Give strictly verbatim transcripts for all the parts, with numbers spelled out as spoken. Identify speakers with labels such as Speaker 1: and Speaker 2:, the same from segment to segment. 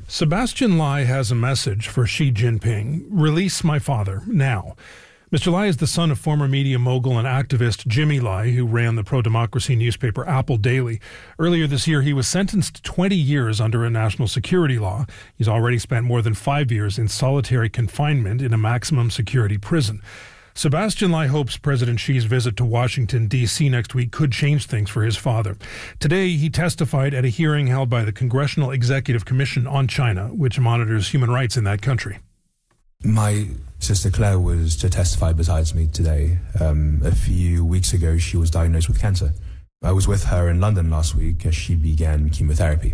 Speaker 1: Sebastian Lai has a message for Xi Jinping. Release my father, now. Mister Lai is the son of former media mogul and activist Jimmy Lai, who ran the pro-democracy newspaper Apple Daily. Earlier this year, he was sentenced to twenty years under a national security law. He's already spent more than five years in solitary confinement in a maximum security prison. Sebastian Lai hopes President Xi's visit to Washington, D C next week could change things for his father. Today, he testified at a hearing held by the Congressional Executive Commission on China, which monitors human rights in that country.
Speaker 2: My sister Claire was to testify besides me today. Um, a few weeks ago, she was diagnosed with cancer. I was with her in London last week as she began chemotherapy.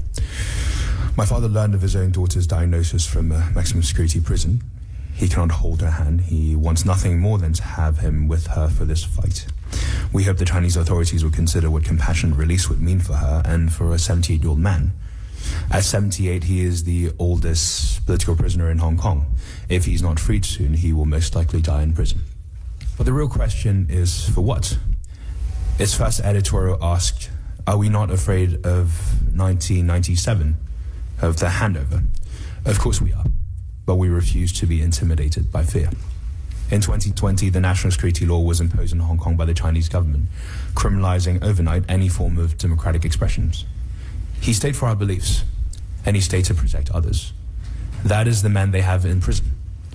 Speaker 2: My father learned of his own daughter's diagnosis from a maximum security prison. He cannot hold her hand. He wants nothing more than to have him with her for this fight. We hope the Chinese authorities will consider what compassionate release would mean for her and for a seventy-eight-year-old man. At seventy-eight, he is the oldest political prisoner in Hong Kong. If he's not freed soon, he will most likely die in prison. But the real question is, for what? Its first editorial asked, are we not afraid of nineteen ninety-seven, of the handover? Of course we are. But we refuse to be intimidated by fear. In twenty twenty, the national security law was imposed in Hong Kong by the Chinese government, criminalizing overnight any form of democratic expressions. He stayed for our beliefs, and he stayed to protect others. That is the man they have in prison.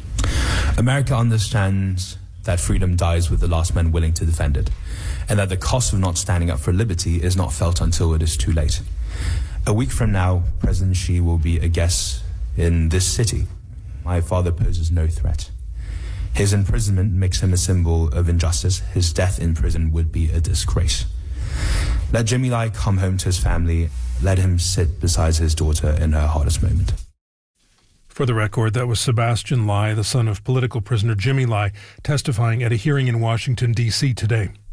Speaker 2: America understands that freedom dies with the last man willing to defend it, and that the cost of not standing up for liberty is not felt until it is too late. A week from now, President Xi will be a guest in this city. My father poses no threat. His imprisonment makes him a symbol of injustice. His death in prison would be a disgrace. Let Jimmy Lai come home to his family. Let him sit beside his daughter in her hardest moment.
Speaker 1: For the record, that was Sebastian Lai, the son of political prisoner Jimmy Lai, testifying at a hearing in Washington, D C today.